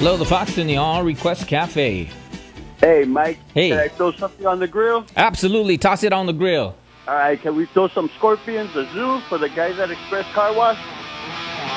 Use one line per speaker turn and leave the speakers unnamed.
Hello, the Fox in the All Request Cafe.
Hey, Mike.
Hey.
Can I throw something on the grill?
Absolutely. Toss it on the grill.
All right. Can we throw some scorpions, a zoo for the guys at Express Car Wash?